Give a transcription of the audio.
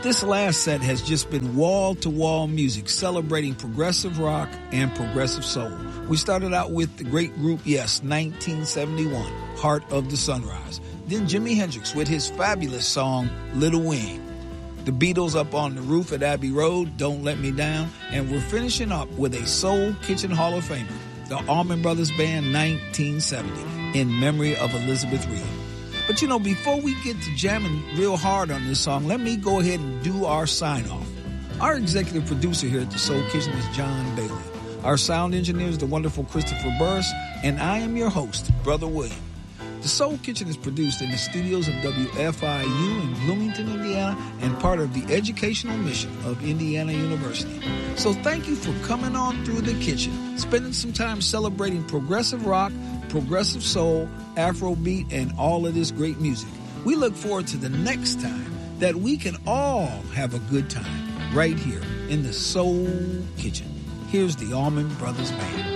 This last set has just been wall-to-wall music celebrating progressive rock and progressive soul. We started out with the great group Yes, 1971, Heart of the Sunrise. Then Jimi Hendrix with his fabulous song, Little Wing. The Beatles Up on the Roof at Abbey Road, Don't Let Me Down. And we're finishing up with a Soul Kitchen Hall of Famer, the Allman Brothers Band, 1970, in memory of Elizabeth Reed. But you know, before we get to jamming real hard on this song, let me go ahead and do our sign-off. Our executive producer here at the Soul Kitchen is John Bailey. Our sound engineer is the wonderful Christopher Burris, and I am your host, Brother William. The Soul Kitchen is produced in the studios of WFIU in Bloomington, Indiana, and part of the educational mission of Indiana University. So thank you for coming on through the kitchen, spending some time celebrating progressive rock, progressive soul, Afrobeat, and all of this great music. We look forward to the next time that we can all have a good time right here in the Soul Kitchen. Here's the Allman Brothers Band.